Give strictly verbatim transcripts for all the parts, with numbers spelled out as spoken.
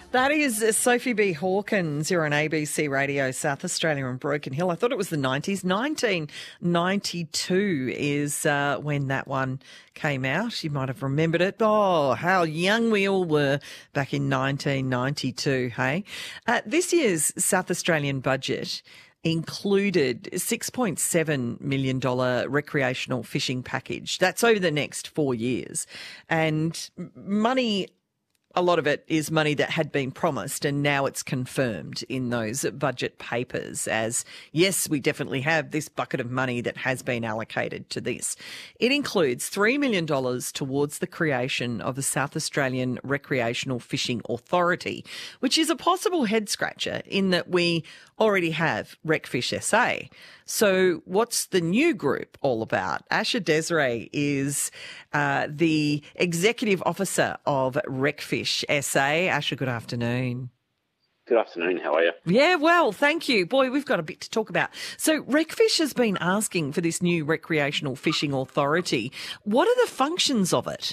That is Sophie B. Hawkins. You're on A B C Radio South Australia and Broken Hill. I thought it was the nineties. nineteen ninety-two is uh, when that one came out. You might have remembered it. Oh, how young we all were back in nineteen ninety-two, hey? Uh, this year's South Australian budget included six point seven million dollars recreational fishing package. That's over the next four years. And money... A lot of it is money that had been promised and now it's confirmed in those budget papers as, yes, we definitely have this bucket of money that has been allocated to this. It includes three million dollars towards the creation of the South Australian Recreational Fishing Authority, which is a possible head-scratcher in that we already have RecFish S A. So what's the new group all about? Asha Desiree is uh, the Executive Officer of RecFish S A. Asha, good afternoon. Good afternoon. How are you? Yeah, well, thank you. Boy, we've got a bit to talk about. So RecFish has been asking for this new Recreational Fishing Authority. What are the functions of it?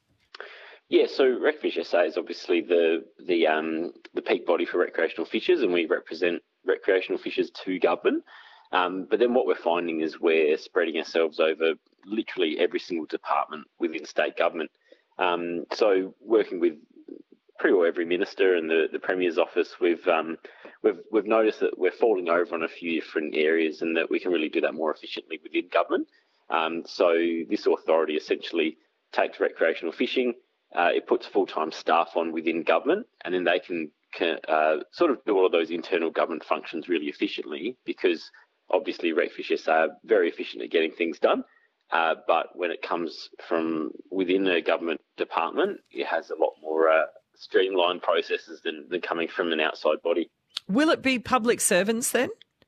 Yeah, so RecFish S A is obviously the the um, the peak body for recreational fishers, and we represent recreational fishers to government. Um, but then what we're finding is we're spreading ourselves over literally every single department within state government. Um, so working with pretty well every minister and the, the Premier's office, we've um, we've we've noticed that we're falling over on a few different areas and that we can really do that more efficiently within government. Um, so this authority essentially takes recreational fishing, uh, it puts full-time staff on within government, and then they can, can uh, sort of do all of those internal government functions really efficiently, because obviously RecFish S A are very efficient at getting things done. Uh, but when it comes from within a government department, it has a lot more uh, streamlined processes than, than coming from an outside body. Will it be public servants then?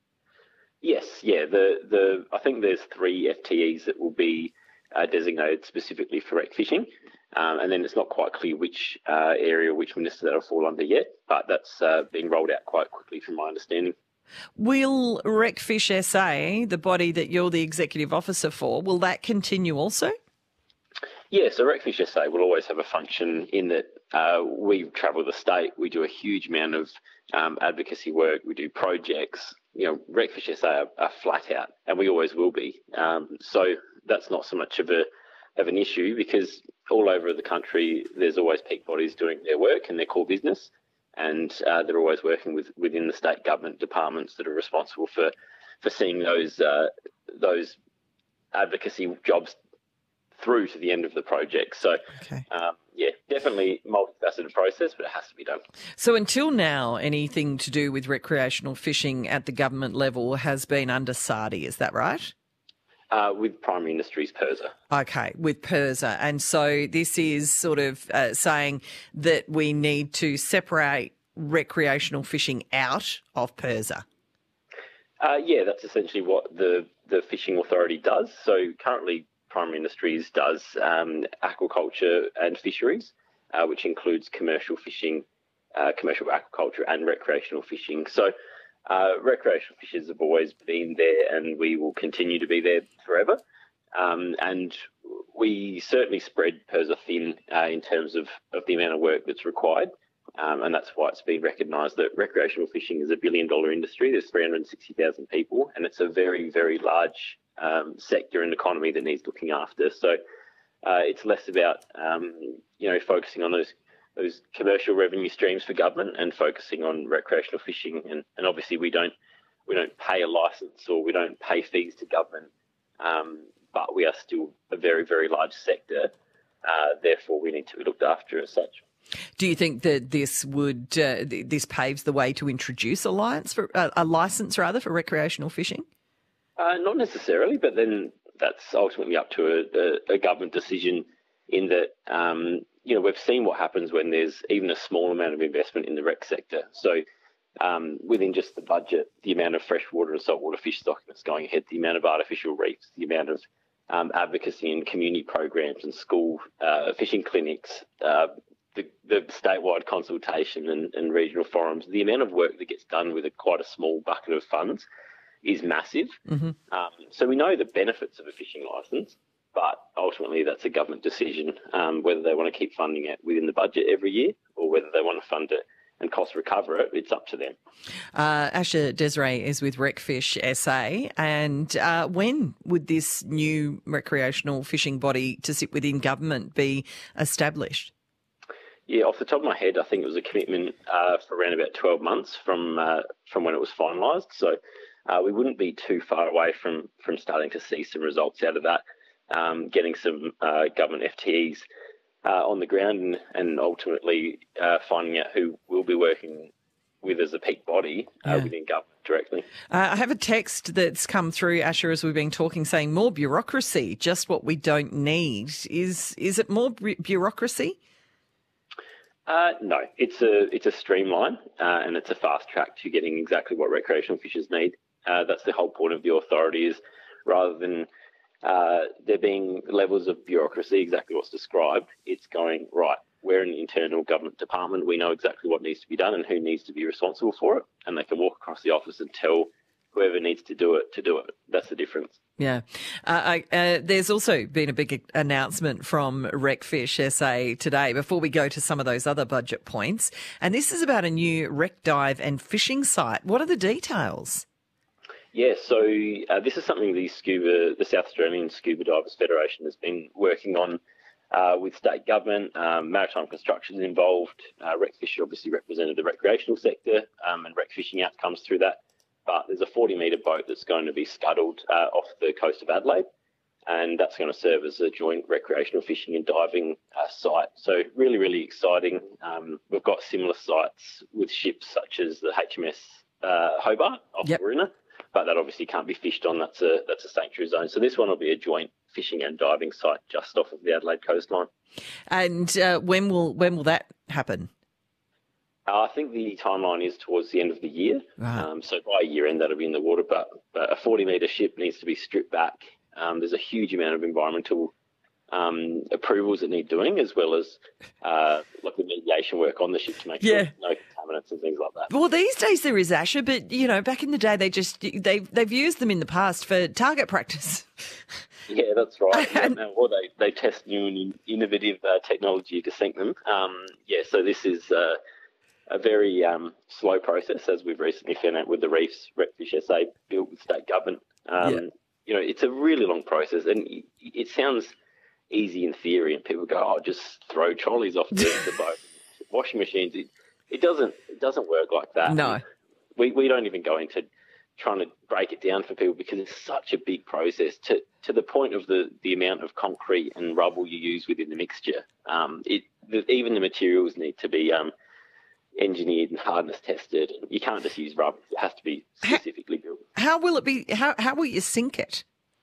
Yes, yeah. The the I think there's three F T Es that will be uh, designated specifically for rec fishing, um, and then it's not quite clear which uh, area, which minister that'll fall under yet, but that's uh, being rolled out quite quickly from my understanding. Will RecFish S A, the body that you're the executive officer for, will that continue also? Yeah, so RecFish S A will always have a function in that uh, we travel the state, we do a huge amount of um, advocacy work, we do projects. You know, RecFish S A are, are flat out, and we always will be. Um, so that's not so much of a of an issue, because all over the country there's always peak bodies doing their work and their core business, and uh, they're always working with within the state government departments that are responsible for for seeing those uh, those advocacy jobs through to the end of the project. So, okay. um, yeah, definitely multifaceted process, but it has to be done. So until now, anything to do with recreational fishing at the government level has been under S A R D I, is that right? Uh, with Primary Industries PIRSA. Okay, with PIRSA. And so this is sort of uh, saying that we need to separate recreational fishing out of PIRSA. Uh, yeah, that's essentially what the, the Fishing Authority does. So currently Primary Industries does um, aquaculture and fisheries, uh, which includes commercial fishing, uh, commercial aquaculture and recreational fishing. So uh, recreational fishers have always been there, and we will continue to be there forever. Um, and we certainly spread PIRSA thin uh, in terms of, of the amount of work that's required. Um, and that's why it's been recognised that recreational fishing is a billion dollar industry. There's three hundred sixty thousand people, and it's a very, very large um, sector and economy that needs looking after. So uh, it's less about, um, you know, focusing on those those commercial revenue streams for government and focusing on recreational fishing. And, and obviously we don't we don't pay a licence or we don't pay fees to government, um, but we are still a very, very large sector. Uh, therefore, we need to be looked after as such. Do you think that this would uh, this paves the way to introduce a license for uh, a license rather for recreational fishing? Uh, not necessarily, but then that's ultimately up to a, a, a government decision. In that, um, you know, we've seen what happens when there's even a small amount of investment in the rec sector. So, um, within just the budget, the amount of freshwater and saltwater fish stock that's going ahead, the amount of artificial reefs, the amount of um, advocacy and community programs and school uh, fishing clinics. Uh, The, the statewide consultation and, and regional forums, the amount of work that gets done with a quite a small bucket of funds is massive. Mm-hmm. Um, so we know the benefits of a fishing licence, but ultimately that's a government decision, um, whether they want to keep funding it within the budget every year or whether they want to fund it and cost recover it, it's up to them. Uh, Asher Desiree is with Recfish S A. And uh, when would this new recreational fishing body to sit within government be established? Yeah, off the top of my head, I think it was a commitment uh, for around about twelve months from uh, from when it was finalised. So uh, we wouldn't be too far away from from starting to see some results out of that, um, getting some uh, government F T Es uh, on the ground and, and ultimately uh, finding out who will be working with as a peak body uh, yeah. within government directly. Uh, I have a text that's come through, Asher, as we've been talking, saying more bureaucracy, just what we don't need. Is is it more bu- bureaucracy? Uh, no, it's a it's a streamline uh, and it's a fast track to getting exactly what recreational fishers need. Uh, that's the whole point of the authority, is rather than uh, there being levels of bureaucracy, exactly what's described, it's going, right, we're an internal government department, we know exactly what needs to be done and who needs to be responsible for it, and they can walk across the office and tell whoever needs to do it to do it. That's the difference. Yeah. Uh, I, uh, there's also been a big announcement from Recfish S A today before we go to some of those other budget points. And this is about a new rec dive and fishing site. What are the details? Yeah, so uh, this is something the Scuba, the South Australian Scuba Divers Federation has been working on uh, with state government. Um, Maritime Construction is involved. Uh, Recfish obviously represented the recreational sector um, and rec fishing outcomes through that. But there's a forty metre boat that's going to be scuttled uh, off the coast of Adelaide, and that's going to serve as a joint recreational fishing and diving uh, site. So really, really exciting. Um, we've got similar sites with ships such as the H M S uh, Hobart off yep. Warina, but that obviously can't be fished on. That's a that's a sanctuary zone. So this one will be a joint fishing and diving site just off of the Adelaide coastline. And uh, when will when will that happen? Uh, I think the timeline is towards the end of the year. Right. Um, so by year end, that'll be in the water. But, but a forty metre ship needs to be stripped back. Um, there's a huge amount of environmental um, approvals that need doing, as well as uh, like the mediation work on the ship to make yeah. sure there's no contaminants and things like that. Well, these days there is, Asher, but, you know, back in the day, they just, they've, they've used them in the past for target practice. Yeah, that's right. Yeah, or they, they test new and innovative uh, technology to sink them. Um, yeah, so this is... Uh, a very um, slow process, as we've recently found out with the reefs, Recfish S A built with state government. Um, yeah. You know, it's a really long process, and it sounds easy in theory, and people go, "Oh, just throw trolleys off the, the boat, washing machines." It, it doesn't. It doesn't work like that. No, we we don't even go into trying to break it down for people because it's such a big process to to the point of the the amount of concrete and rubble you use within the mixture. Um, it the, even the materials need to be um. engineered and hardness tested. You can't just use rubber. It has to be specifically built. How will it be? How how will you sink it?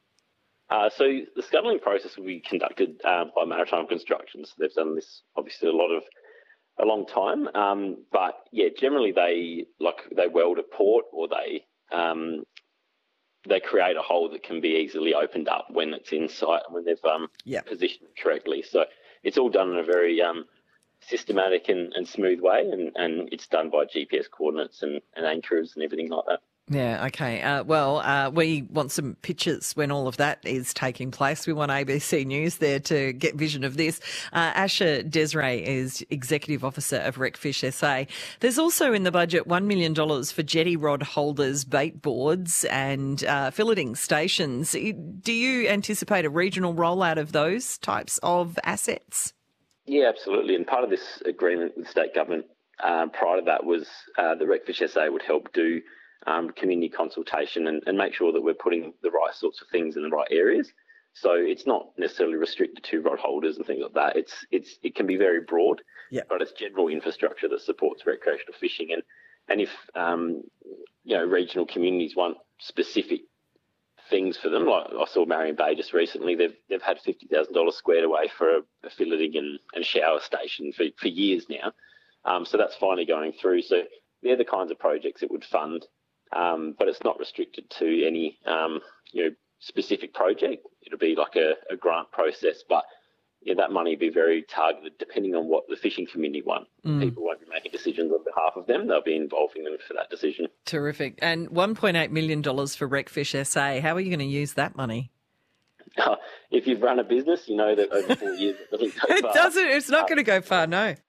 Uh, so the scuttling process will be conducted uh, by Maritime Construction. So they've done this obviously a lot of a long time. Um, but yeah, generally they like they weld a port or they um, they create a hole that can be easily opened up when it's in sight when they've um, yep. positioned it correctly. So it's all done in a very um, systematic and, and smooth way, and, and it's done by G P S coordinates and, and anchors and everything like that. Yeah, okay. Uh, well, uh, we want some pictures when all of that is taking place. We want A B C News there to get vision of this. Uh, Asher Desiree is Executive Officer of Recfish S A. There's also in the budget one million dollars for jetty rod holders, bait boards and uh, filleting stations. Do you anticipate a regional rollout of those types of assets? Yeah, absolutely. And part of this agreement with state government uh, prior to that was uh, that Recfish S A would help do um, community consultation and, and make sure that we're putting the right sorts of things in the right areas. So it's not necessarily restricted to rod holders and things like that. It's it's it can be very broad, yeah. but it's general infrastructure that supports recreational fishing. And and if um, you know regional communities want specific things for them, like I saw Marion Bay just recently, they've they've had fifty thousand dollars squared away for a, a filleting and, and shower station for, for years now. Um, so that's finally going through. So they're the kinds of projects it would fund, um, but it's not restricted to any um, you know specific project. It'll be like a, a grant process, but yeah, that money will be very targeted depending on what the fishing community want. Mm. People won't be making decisions on behalf of them. They'll be involving them for that decision. Terrific. And one point eight million dollars for Recfish S A. How are you going to use that money? Uh, if you've run a business, you know that over four years it doesn't go it far. doesn't. It's not uh, going to go far, no.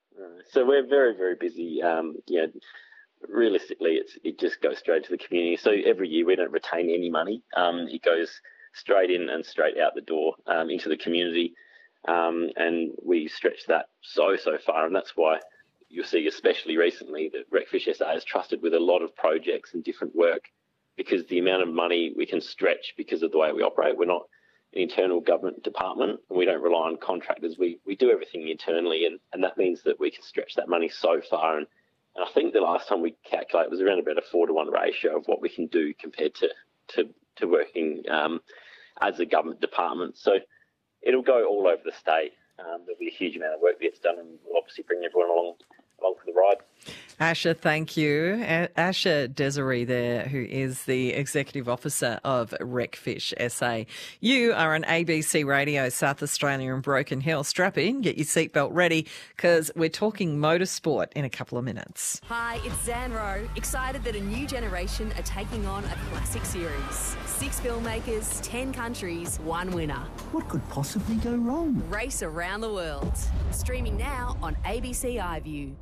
So we're very, very busy. Um, you know, realistically, it's it just goes straight to the community. So every year we don't retain any money. Um, it goes straight in and straight out the door um, into the community, um, and we stretch that so so far, and that's why you'll see, especially recently, that RecFish S A is trusted with a lot of projects and different work, because the amount of money we can stretch because of the way we operate. We're not an internal government department, and we don't rely on contractors. We we do everything internally, and, and that means that we can stretch that money so far. And, and I think the last time we calculated was around about a four to one ratio of what we can do compared to to, to working um, as a government department. So it'll go all over the state. Um, there'll be a huge amount of work that gets done, and we'll obviously bring everyone along along for the ride. Asher, thank you. A- Asher Desiree there, who is the Executive Officer of RecFish S A. You are on A B C Radio South Australia and Broken Hill. Strap in, get your seatbelt ready, because we're talking motorsport in a couple of minutes. Hi, it's Zan Rowe, excited that a new generation are taking on a classic series. Six filmmakers, ten countries, one winner. What could possibly go wrong? Race around the world. Streaming now on A B C iView.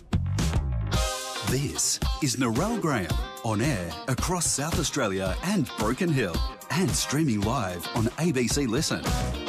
This is Narelle Graham, on air across South Australia and Broken Hill, and streaming live on A B C Listen.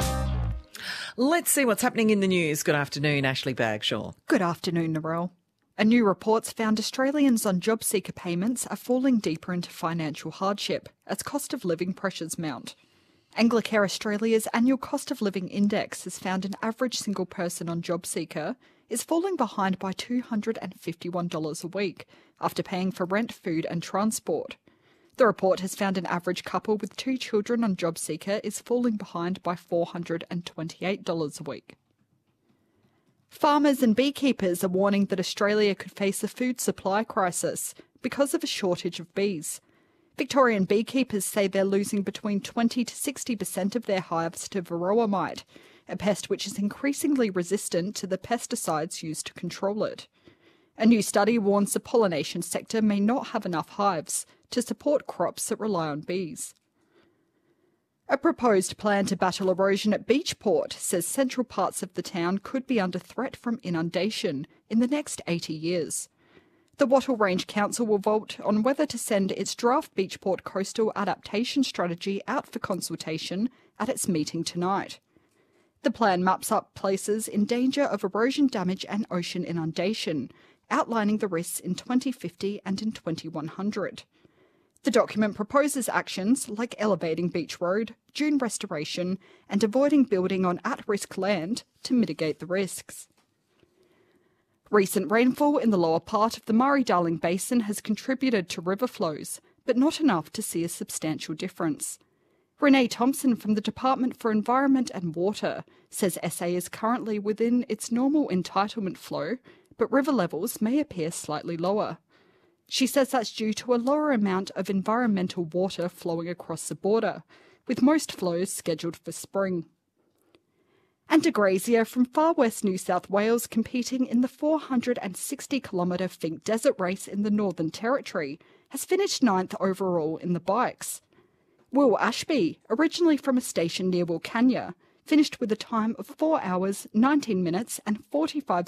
Let's see what's happening in the news. Good afternoon, Ashley Bagshaw. Good afternoon, Narelle. A new report's found Australians on job seeker payments are falling deeper into financial hardship as cost of living pressures mount. Anglicare Australia's annual cost of living index has found an average single person on job seeker is falling behind by two hundred fifty-one dollars a week after paying for rent, food and transport. The report has found an average couple with two children on job seeker is falling behind by four hundred twenty-eight dollars a week. Farmers and beekeepers are warning that Australia could face a food supply crisis because of a shortage of bees. Victorian beekeepers say they're losing between twenty to sixty percent of their hives to varroa mite, a pest which is increasingly resistant to the pesticides used to control it. A new study warns the pollination sector may not have enough hives to support crops that rely on bees. A proposed plan to battle erosion at Beachport says central parts of the town could be under threat from inundation in the next eighty years. The Wattle Range Council will vote on whether to send its draft Beachport coastal adaptation strategy out for consultation at its meeting tonight. The plan maps up places in danger of erosion damage and ocean inundation, outlining the risks in twenty fifty and in twenty-one hundred. The document proposes actions like elevating Beach Road, dune restoration, and avoiding building on at-risk land to mitigate the risks. Recent rainfall in the lower part of the Murray-Darling Basin has contributed to river flows, but not enough to see a substantial difference. Renee Thompson from the Department for Environment and Water says S A is currently within its normal entitlement flow, but river levels may appear slightly lower. She says that's due to a lower amount of environmental water flowing across the border, with most flows scheduled for spring. And a grazier from far west New South Wales competing in the four hundred sixty kilometre Finke Desert Race in the Northern Territory has finished ninth overall in the bikes. Will Ashby, originally from a station near Wilcannia, finished with a time of four hours, nineteen minutes and forty-five